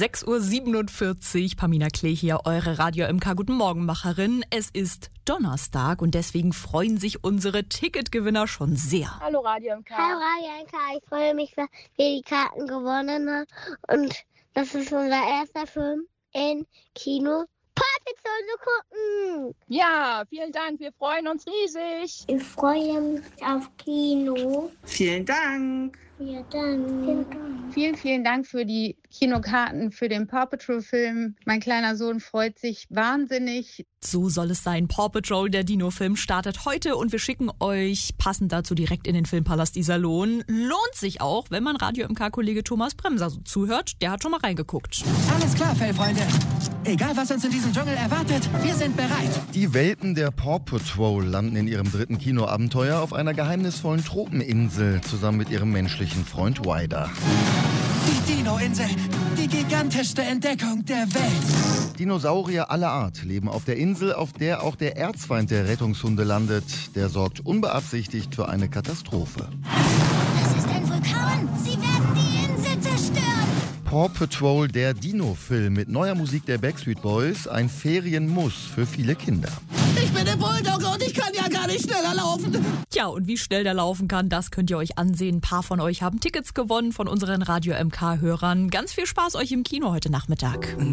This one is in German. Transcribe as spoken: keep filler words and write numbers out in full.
sechs Uhr siebenundvierzig, Pamina Klee hier, eure Radio M K Guten Morgenmacherin. Es ist Donnerstag und deswegen freuen sich unsere Ticketgewinner schon sehr. Hallo Radio M K. Hallo Radio M K, ich freue mich, dass wir die Karten gewonnen haben und das ist unser erster Film in Kino. Perfekt zu gucken! Ja, vielen Dank, wir freuen uns riesig. Ich freue mich auf Kino. Vielen Dank. Vielen Dank. Vielen Dank. Vielen, vielen Dank für die Kinokarten für den Paw Patrol-Film. Mein kleiner Sohn freut sich wahnsinnig. So soll es sein. Paw Patrol, der Dino-Film, startet heute und wir schicken euch passend dazu direkt in den Filmpalast Iserlohn. Lohnt sich auch, wenn man Radio M K-Kollege Thomas Bremser so zuhört. Der hat schon mal reingeguckt. Alles klar, Fellfreunde. Egal, was uns in diesem Dschungel erwartet, wir sind bereit. Die Welpen der Paw Patrol landen in ihrem dritten Kinoabenteuer auf einer geheimnisvollen Tropeninsel zusammen mit ihrem menschlichen Freund Ryder. Die Dino-Insel, die gigantischste Entdeckung der Welt. Dinosaurier aller Art leben auf der Insel, auf der auch der Erzfeind der Rettungshunde landet. Der sorgt unbeabsichtigt für eine Katastrophe. Das ist ein Vulkan. Sie werden die Insel zerstören. Paw Patrol, der Dino-Film mit neuer Musik der Backstreet Boys, ein Ferienmuss für viele Kinder. Ich bin der Bulldogger und ich kann ja gar nicht schneller laufen. Tja, und wie schnell der laufen kann, das könnt ihr euch ansehen. Ein paar von euch haben Tickets gewonnen von unseren Radio M K-Hörern. Ganz viel Spaß euch im Kino heute Nachmittag.